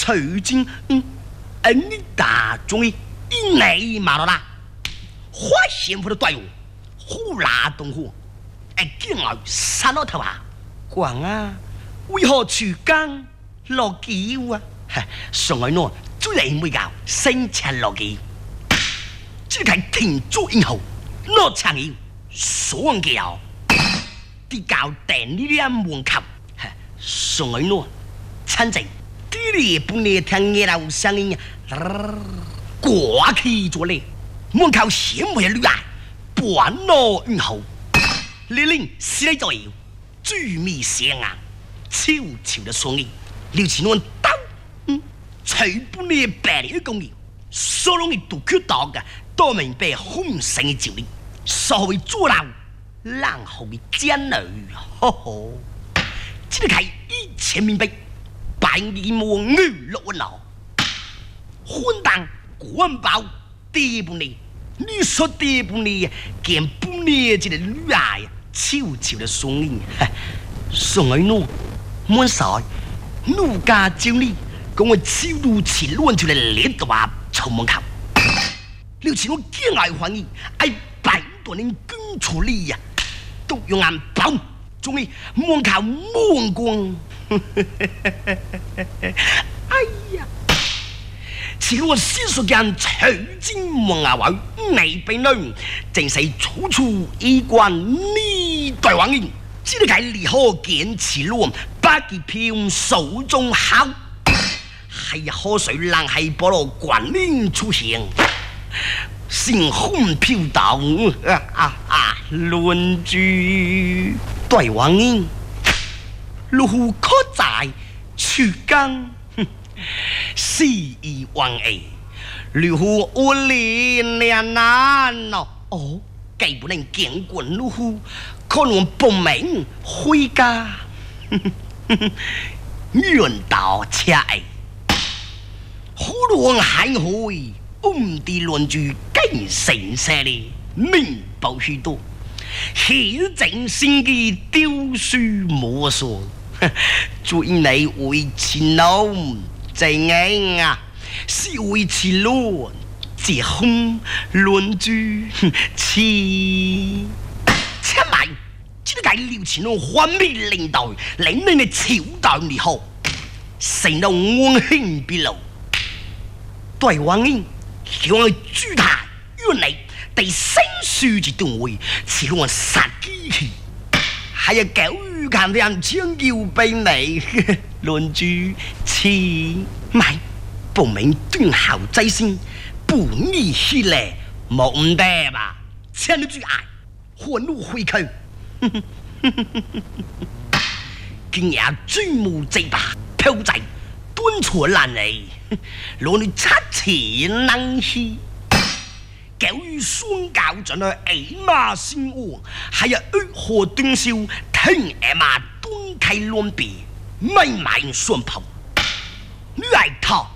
随经恩大中的一内马罗拉，花仙府的队伍呼啦动火，惊来杀了头啊！光啊，为何出江落桥啊？上海喏，最嚟每教生前落桥，只係天主以後，攞長腰上橋，啲教定呢啲門口，上海喏，親情啲嚟半夜聽夜樓聲音，過去咗咧，門口閃回女啊，半路以後，你令死喺咗腰，追尾聲啊，悄悄的上音，廖前安刀。隨本你白嚟嘅工業，所弄嘅都缺到嘅，都明白空性嘅照理，所謂阻撓，然後嘅奸女，呵呵，只係1000面壁，百年無語落雲流，寬當官包地本你，你說地本你，見本你這個女兒，悄悄的上音，上來喏，滿曬，奴家照你。講我超路前亂出嚟列到話臭門口，廖前我驚嗌反應，擺多年跟出嚟呀，都用眼包，仲要門口門光，哎呀！前我先說間隨經門牙位，你俾女，正是處處衣冠呢對王英，只係離開堅持路，把佢票手中考。係河水冷係菠蘿滾鏈出現，星空飄蕩亂住對王英，路可在出更，是以王誒，路我連連難咯，哦，基本能見過路，可能報名回家，遠到車誒。好浪海會，地亂住更成些哩，明報許多，顯正先嘅雕書魔術，注意你為前路正硬啊，是為前路結婚亂住切埋，只係廖前路幻滅領導，領你嘅朝代你好，成到安興必路。對王英，叫我朱太原嚟第三書之段位，似我殺機器，係啊狗語看人將要俾你論住似咪報名端後祭先，本意起嚟冇唔得吧？請你注愛，歡怒回去，今日追慕這把飄仔。端坐爛嚟，攞你七錢能氣，狗語雙教盡去矮馬先王，係啊惡河端笑，聽矮馬端溪亂別，咪買雙炮，你係他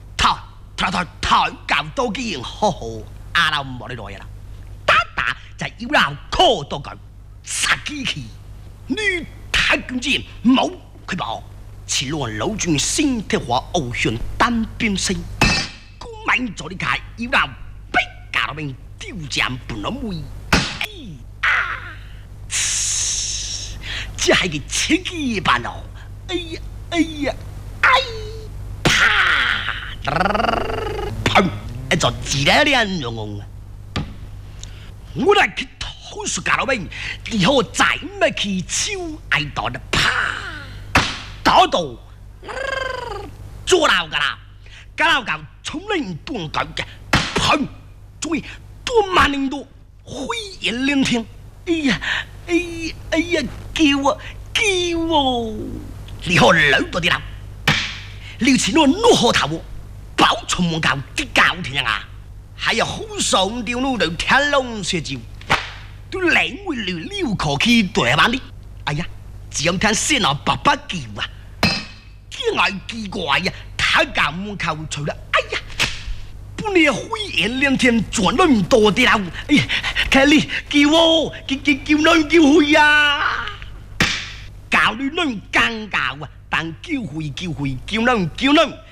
教多幾人好好，阿老唔冇你來啦，打就要鬧 call 多句，殺機器，你太咁知冇佢บอก前路老轉先的話，翱翔單邊升，公民做啲界要鬧逼架到命丟站半兩位，只係個刺激辦哦，哎呀，啪，砰，一座自然人用啊！我嚟去偷書架到命，以後再咩去超愛到的啪！打到捉鬧噶啦，搞搞從零斷腳嘅，砰！終於多萬年多，灰煙連天，哎呀，叫啊！你可兩多啲啦，廖前我攞河頭，包從門教啲教天啊，係啊好爽掉路嚟天龍雪照，都領會撩可氣對版啲，哎呀，只有聽先啊爸爸叫啊！嗌奇怪呀，睇教門口除啦，哎呀，半夜灰煙連天，轉咁多啲啦，哎呀，睇你叫我，叫女叫佢呀，教你女更教啊，但叫佢叫女，